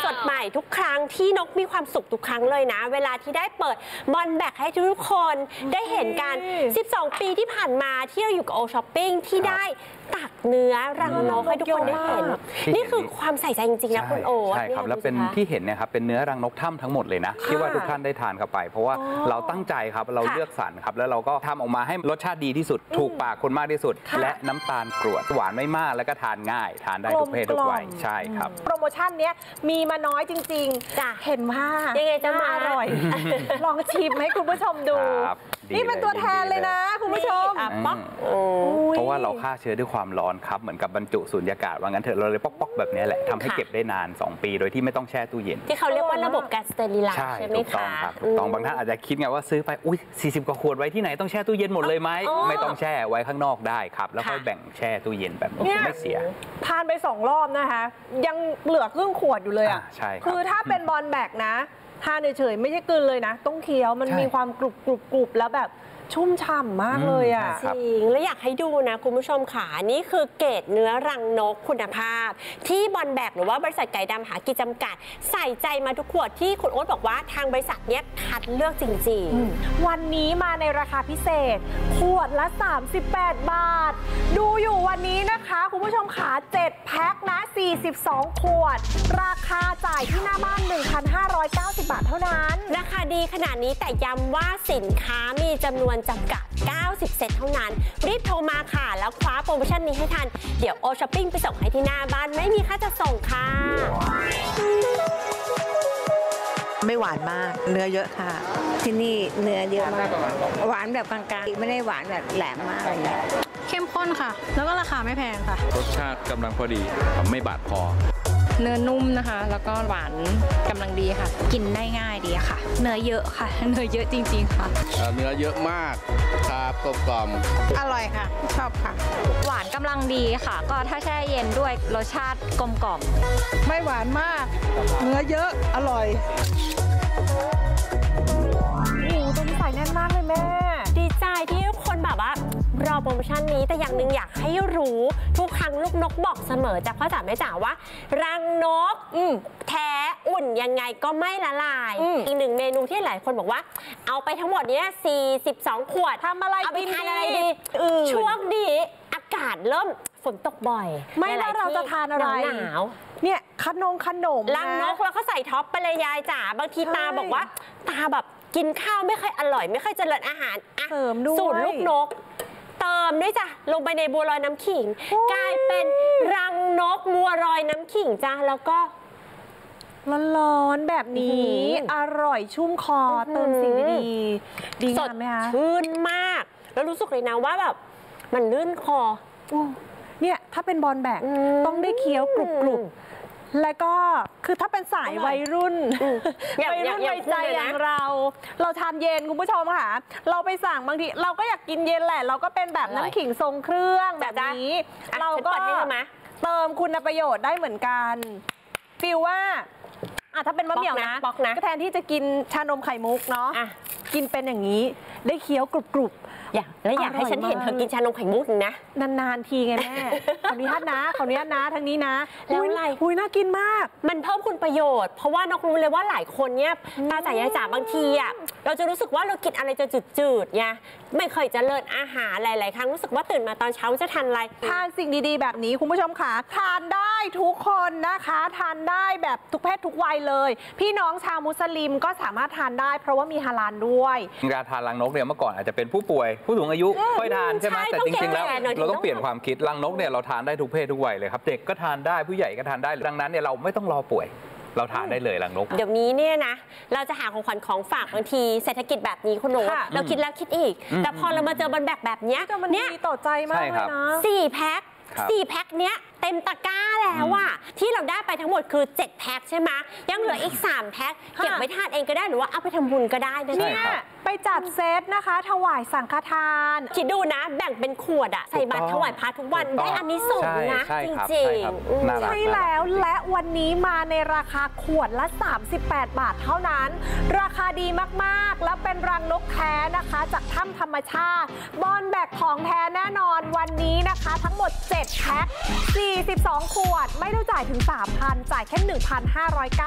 ดใหม่ทุกครั้งที่นกมีความสุขทุกครั้งเลยนะเวลาที่ได้เปิดบอลแบกให้ทุกคนได้เห็นกัน12 ปีที่ผ่านมาที่เราอยู่กับโอช้อปปิ้งที่ได้ตักเนื้อรังนกให้ทุกคนได้เห็นนี่คือความใส่ใจจริงๆนะคุณโอ๊ตใช่ครับแล้วเป็นที่เห็นเนี่ยครับเป็นเนื้อรังนกถ้ำทั้งหมดเลยนะที่ว่าทุกท่านได้ทานเข้าไปเพราะว่าเราตั้งใจครับเราเลือกสรรครับแล้วเราก็ทำออกมาให้รสชาติดีที่สุดถูกปากคนมากที่สุดและน้ำตาลกรวดหวานไม่มากแล้วก็ทานง่ายทานได้ทุกเพศทุกวัยใช่ครับโปรโมชั่นนี้มีมาน้อยจริงๆจ้ะเห็นว่ายังไงจะมาอร่อยลองชิมให้คุณผู้ชมดูนี่เป็นตัวแทนเลยนะคุณผู้ชมป๊อกเพราะว่าเราฆ่าเชื้อด้วยความร้อนครับเหมือนกับบรรจุสูญญากาศว่างั้นเถอะเราเลยป๊อกๆแบบนี้แหละทำให้เก็บได้นาน2 ปีโดยที่ไม่ต้องแช่ตู้เย็นที่เขาเรียกว่าระบบการสเตอริไลซ์ใช่ไหมคะถูกต้องบางท่านอาจจะคิดไงว่าซื้อไปอุ้ย40 กว่าขวดไว้ที่ไหนต้องแช่ตู้เย็นหมดเลยไหมไม่ต้องแช่ไว้ข้างนอกได้ครับแล้วค่อยแบ่งแช่ตู้เย็นแบบนี้ไม่เสียทานไป2 รอบนะคะยังเหลือครึ่งขวดอยู่เลยอ่ะใช่คือถ้าเป็นบอลแบกนะทานเฉยๆไม่ใช่กลืนเลยนะต้องเคี้ยวมันมีความกรุบแล้วแบบชุ่มฉ่ำมากเลยอ่ะจริงแล้วอยากให้ดูนะคุณผู้ชมค่ะนี่คือเกรดเนื้อรังนกคุณภาพที่บอลแบกหรือว่าบริษัทไก่ดำหากิจจำกัดใส่ใจมาทุกขวดที่คุณโอ๊ตบอกว่าทางบริษัทเนี้ยคัดเลือกจริงๆวันนี้มาในราคาพิเศษขวดละ38 บาทดูอยู่วันนี้นะคะคุณผู้ชมขา7 แพ็คนะ42 ขวดราคาจ่ายที่หน้าบ้าน 1,590 บาทเท่านั้นราคาดีขนาดนี้แต่ย้ำว่าสินค้ามีจำนวนจำกัด90 เซตเท่านั้นรีบโทรมาค่ะแล้วคว้าโปรโมชั่นนี้ให้ทันเดี๋ยวโอช้อปปิ้งไปส่งให้ที่หน้าบ้านไม่มีค่าจะส่งค่ะไม่หวานมากเนื้อเยอะค่ะที่นี่เนื้อเยอะมากหวานแบบกลางๆไม่ได้หวานแบบแหลมมากอะไรเงี้ยเข้มข้นค่ะแล้วก็ราคาไม่แพงค่ะรสชาติกำลังพอดีไม่บาดคอเนื้อนุ่มนะคะแล้วก็หวานกำลังดีค่ะกินได้ง่ายดีค่ะเนื้อเยอะค่ะเนื้อเยอะจริงๆค่ะเนื้อเยอะมากครับกลมอร่อยค่ะชอบค่ะหวานกำลังดีค่ะก็ถ้าแช่เย็นด้วยรสชาติกลมกล่อมไม่หวานมากเนื้อเยอะอร่อยโอ้ตัวนี้ใส่แน่นมากเลยแม่ดีใจที่ทุกคนแบบว่ารอโปรโมชั่นนี้แต่อย่างหนึ่งอยากให้รู้ทุกครั้งลูกนกบอกเสมอจากพ่อจ๋าแม่จ๋าว่ารังนกแท้อุ่นยังไงก็ไม่ละลายอีกหนึ่งเมนูที่หลายคนบอกว่าเอาไปทั้งหมดนี้42 ขวดทำอะไรเอาไปทานอะไรดีช่วงดีอากาศเริ่มฝนตกบ่อยไม่ว่าเราจะทานอะไรหนาวเนี่ยขนมรังนกแล้วก็ใส่ท็อปไปเลยยายจ๋าบางทีตาบอกว่าตาแบบกินข้าวไม่ค่อยอร่อยไม่ค่อยเจริญอาหารเสริมด้วยสูตรลูกนกเติมด้วยจ้ะลงไปในบัวลอยน้ำขิงกลายเป็นรังนกบัวลอยน้ำขิงจ้ะแล้วก็ร้อนๆแบบนี้อร่อยชุ่มคอเติมสิ่งดีๆดีงามไหมคะชื่นมากแล้วรู้สึกเลยนะว่าแบบมันลื่นคอเนี่ยถ้าเป็นบอลแบกต้องได้เคี้ยวกรุบแล้วก็คือถ้าเป็นสายวัยรุ่นวัยใจอย่างเราทานเย็นคุณผู้ชมค่ะเราไปสั่งบางทีเราก็อยากกินเย็นแหละเราก็เป็นแบบน้ำขิงทรงเครื่องแบบนี้เราก็เติมคุณประโยชน์ได้เหมือนกันฟีลว่าถ้าเป็นมะเหมี่ยวนะก็แทนที่จะกินชานมไข่มุกเนาะกินเป็นอย่างนี้ได้เคี้ยวกรุบแล้วอยากให้ฉันเห็นเธอกินชานมไข่มุกนะนานๆทีไงแม่ขออนุญาตนะทางนี้นะแล้วอะไรน่ากินมากมันเพิ่มคุณประโยชน์เพราะว่านกรู้เลยว่าหลายคนเนี่ยตาจ๋ายายจ๋าบางทีเราจะรู้สึกว่าเรากินอะไรจะจืดๆไงไม่เคยจะเลิศอาหารหลายๆครั้งรู้สึกว่าตื่นมาตอนเช้าจะทานอะไรทานสิ่งดีๆแบบนี้คุณผู้ชมค่ะทานได้ทุกคนนะคะทานได้แบบทุกเพศทุกวัยเลยพี่น้องชาวมุสลิมก็สามารถทานได้เพราะว่ามีฮาลาลด้วยการทานรังนกเนี่ยเมื่อก่อนอาจจะเป็นผู้ป่วยผู้สูงอายุค่อยทานใช่ไหมแต่จริงๆแล้วเราต้องเปลี่ยนความคิดรังนกเนี่ยเราทานได้ทุกเพศทุกวัยเลยครับเด็กก็ทานได้ผู้ใหญ่ก็ทานได้ดังนั้นเนี่ยเราไม่ต้องรอป่วยเราทานได้เลยรังนกเดี๋ยวนี้เนี่ยนะเราจะหาของขวัญของฝากบางทีเศรษฐกิจแบบนี้คุณโน้ตเราคิดแล้วคิดอีกแต่พอเรามาเจอบอลแบบเนี้ยมันดีต่อใจมากเลยนะ 4 แพ็คเนี้ยเต็มตะกร้าแล้วที่เราได้ไปทั้งหมดคือ7 แพ็คใช่ไหมยังเหลืออีก3 แพ็คเก็บไว้ทานเองก็ได้หรือว่าเอาไปทำบุญก็ได้นะเนี่ยไปจัดเซตนะคะถวายสังฆทานคิดดูนะแบ่งเป็นขวดใส่บาตรถวายพระทุกวันได้อันนี้สูงนะจริงๆใช่แล้วและวันนี้มาในราคาขวดละ38 บาทเท่านั้นราคาดีมากๆแล้วเป็นรังนกแท้นะคะจากถ้ำธรรมชาติบอลแบกของแท้แน่นอนวันนี้นะคะทั้งหมด7 แพ็ค42 ขวดไม่ต้องจ่ายถึง 3,000 จ่ายแค่ 1,590